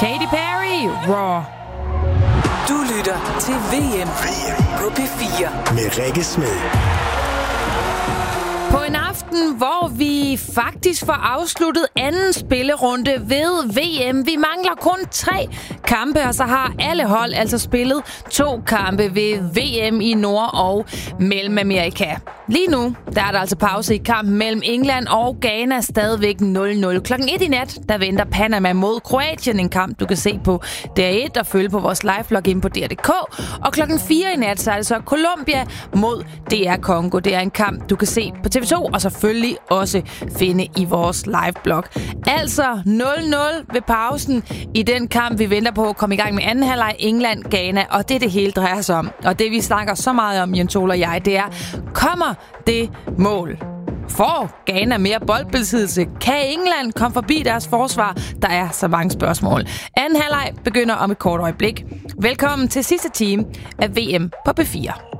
Katy Perry, Raw. Du lytter til VM på P4 med Rikke Smed. På en aften, hvor vi faktisk får afsluttet anden spillerunde ved VM. Vi mangler kun 3 kampe, og så har alle hold altså spillet 2 kampe ved VM i Nord- og Mellemamerika. Lige nu, der er der altså pause i kampen mellem England og Ghana, stadigvæk 0-0. Klokken 1 i nat, der venter Panama mod Kroatien, en kamp, du kan se på DR1 og følge på vores live-blog ind på DR.dk. Og klokken 4 i nat, så er det så Colombia mod DR Congo. Det er en kamp, du kan se på TV2 og selvfølgelig også finde i vores live-blog. Altså 0-0 ved pausen i den kamp, vi venter på at komme i gang med anden halvleg England-Ghana, og det hele drejer sig om. Og det vi snakker så meget om, Jens Ole og jeg, det er, kommer det mål? Får Ghana mere boldbesiddelse? Kan England komme forbi deres forsvar? Der er så mange spørgsmål. Anden halvleg begynder om et kort øjeblik. Velkommen til sidste time af VM på P4.